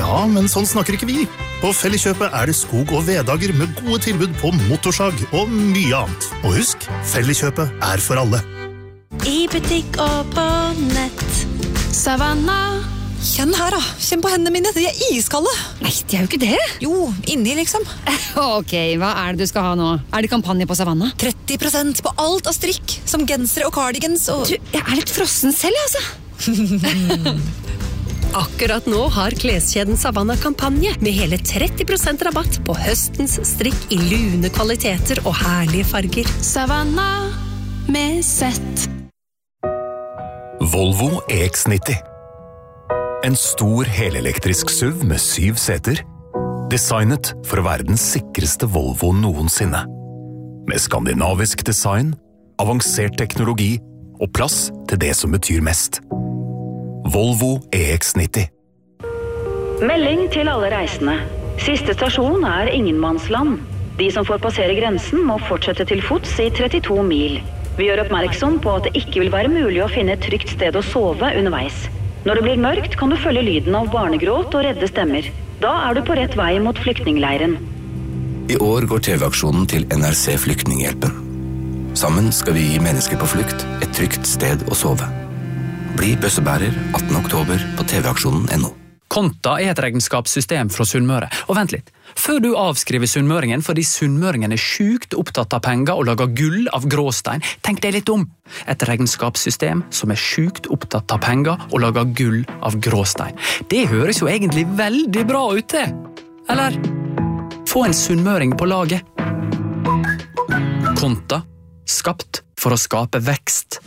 Ja, men sånn snakker ikke vi. På Felleskjøpet det skog- og veddager med gode tilbud på motorsag og mye annet. Og husk, Felleskjøpet for alle. I butikk og på nett. Savanna. Kjenn her da, kjenn på hendene mine, de iskalde. Nei, de jo ikke det. Jo, inni liksom. Ok, hva det du skal ha nå? Det kampanje på Savanna? 30% på alt av strikk, som gensere og cardigans og... Du, jeg litt frossen selv, altså. Akkurat nå har kleskjeden Savanna kampanje med hele 30% rabatt på høstens strikk I lune kvaliteter og herlige farger. Savanna med sett. Volvo EX90. En stor helelektrisk SUV med 7 seter. Designet for å være den sikreste Volvo noensinne. Med skandinavisk design, avansert teknologi og plass til det som betyr mest. Volvo EX90. Melding til alle reisende. Siste stasjon ingenmannsland. De som får passere grensen må fortsette til fots I 32 mil. Vi gjør oppmerksom på at det ikke vil være mulig å finne et trygt sted å sove underveis. Når det blir mørkt kan du følge lyden av barnegråt og redde stemmer. Da du på rett vei mot flyktningleiren. I år går TV-aksjonen til NRC Flyktninghjelpen. Sammen skal vi gi mennesker på flukt et trygt sted å sove. Bli bøssebærer 18. oktober på tvaksjonen.no. Konta et regnskapssystem fra Sunnmøre. Og vent litt, før du avskriver sunnmøringen fordi sunnmøringen sjukt opptatt av penger og lager gull av gråstein, tenk deg litt om. Et regnskapssystem som sjukt opptatt av penger og lager gull av gråstein. Det høres jo egentlig veldig bra ut det. Eller? Få en sunnmøring på laget. Konta, skapt for å skape vekst.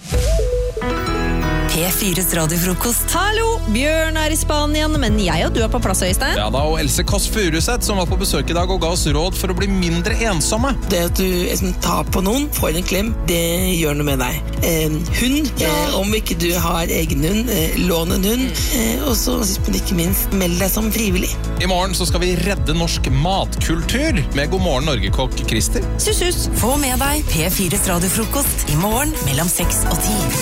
P4s radiofrokost. Hallo, Bjørn I Spanien, men jeg og du på plass, Øystein. Ja da, og Else Kåss Furuseth som var på besøk I dag og ga oss råd for å bli mindre ensomme. Det at du tar på noen, får en klem, det gjør noe med deg. Hund, om ikke du har egen hund, lån en hund, og så sist men ikke minst, meld deg som frivillig. I morgen så skal vi redde norsk matkultur med God morgen Norge-kokk Christer. Sus. Få med deg P4s radiofrokost I morgen mellom 6 og 10.